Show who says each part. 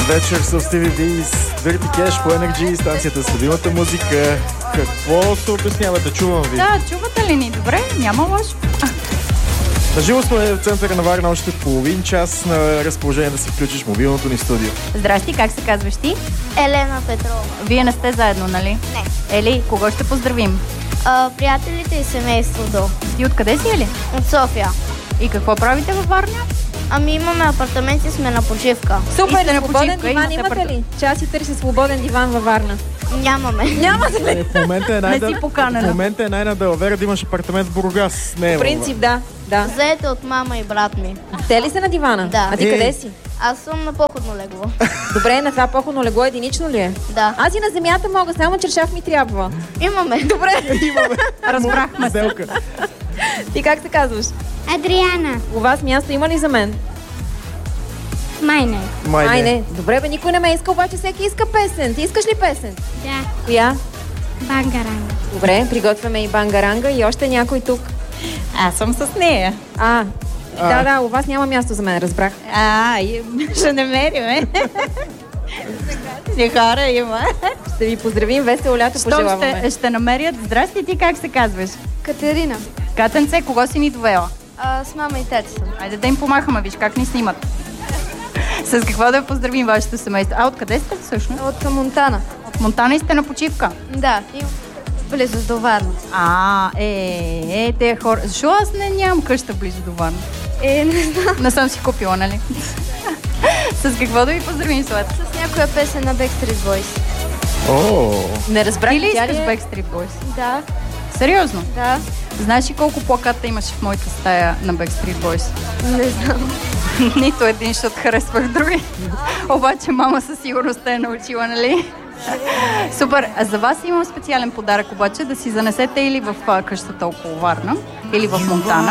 Speaker 1: вечер с Стиви Вис, Dirty Cash по Energy, станцията с любимата музика. Какво се обяснявате? Чувам ви.
Speaker 2: Да, чувате ли ни? Добре, няма лошо.
Speaker 1: Наживо сме в центъра на Варна още половин час, на разположение да се включиш в мобилното ни студио.
Speaker 2: Здрасти, как се казваш ти?
Speaker 3: Елена Петрова.
Speaker 2: Вие не сте заедно, нали?
Speaker 3: Не.
Speaker 2: Ели, кого ще поздравим?
Speaker 3: Приятелите и семейството.
Speaker 2: Ти откъде си, Ели?
Speaker 3: От София.
Speaker 2: И какво правите във Варна?
Speaker 3: Имаме апартамент и сме на почивка.
Speaker 2: Супер,
Speaker 4: на свободен
Speaker 2: почивка,
Speaker 4: диван
Speaker 2: имате
Speaker 4: имате ли? Че аз си търся свободен диван във Варна.
Speaker 3: Нямаме.
Speaker 4: Нямате ли?
Speaker 1: В момента е
Speaker 2: Не си поканена.
Speaker 1: В момента е най-надълвера да имаш апартамент в Бургас. Не е
Speaker 4: В принцип, да.
Speaker 3: Заете от мама и брат ми.
Speaker 4: Те ли са на дивана?
Speaker 3: Да.
Speaker 4: А ти къде си?
Speaker 3: Аз съм на походно легло.
Speaker 4: Добре, на това походно легло единично ли е?
Speaker 3: Да.
Speaker 4: Аз и на земята мога, само чершав ми трябва.
Speaker 3: Имаме.
Speaker 4: Добре.
Speaker 1: Имаме.
Speaker 2: Разбрахме се.
Speaker 1: Сделка.
Speaker 4: Ти как се казваш?
Speaker 5: Адриана.
Speaker 4: У вас място има ли за мен?
Speaker 5: Майне.
Speaker 4: Ай, не. Добре, бе, никой не ме иска, обаче всеки иска песен. Ти искаш ли песен?
Speaker 5: Да.
Speaker 4: Коя?
Speaker 5: Бангаранга.
Speaker 4: Добре, приготвяме и бангаранга и още някой тук.
Speaker 2: Аз съм с нея.
Speaker 4: Да, у вас няма място за мен, разбрах.
Speaker 2: Ще намерим, Си хора има.
Speaker 4: Ще ви поздравим, весело лято пожелаваме.
Speaker 2: Ще намерят. Здрасти, ти как се казваш?
Speaker 3: Катерина.
Speaker 2: Катенце, кого си ни довела?
Speaker 3: С мама и тета съм.
Speaker 2: Айде да им помахаме, виж как ни снимат. С какво да поздравим вашето семейство? Откъде сте всъщност?
Speaker 3: От Монтана.
Speaker 2: От Монтана и сте на почивка?
Speaker 3: Да. И близо до Варна.
Speaker 2: Те хора. Защо аз нямам къща близо до Варна?
Speaker 3: Не знам.
Speaker 2: Не съм си купила, нали? С какво да ви поздравим, След?
Speaker 3: С някоя песен на Backstreet Boys.
Speaker 4: Не разбрах,
Speaker 2: Ти ли
Speaker 4: тя
Speaker 2: искаш
Speaker 4: е?
Speaker 2: Backstreet Boys?
Speaker 3: Да.
Speaker 2: Сериозно?
Speaker 3: Да.
Speaker 2: Знаеш ли колко плаката имаш в моята стая на Backstreet Boys?
Speaker 3: Не знам.
Speaker 2: Нито един, защото харесвах други. Обаче мама със сигурност те е научила, нали? Супер! А за вас имам специален подарък, обаче да си занесете или в къщата около Варна, или в Монтана.